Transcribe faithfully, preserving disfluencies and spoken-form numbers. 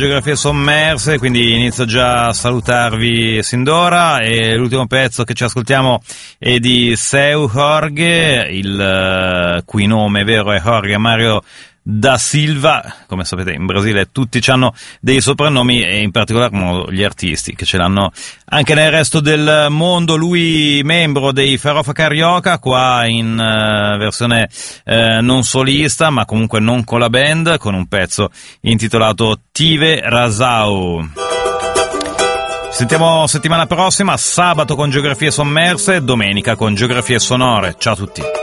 Geografie sommerse, quindi inizio già a salutarvi sin d'ora, e l'ultimo pezzo che ci ascoltiamo è di Seu Jorge, il uh, cui nome vero è Jorge Mario da Silva. Come sapete in Brasile tutti hanno dei soprannomi, e in particolar modo gli artisti che ce l'hanno anche nel resto del mondo. Lui membro dei Farofa Carioca, qua in uh, versione uh, non solista, ma comunque non con la band, con un pezzo intitolato Tive Razao. Ci sentiamo settimana prossima, sabato con Geografie sommerse, domenica con Geografie sonore. Ciao a tutti.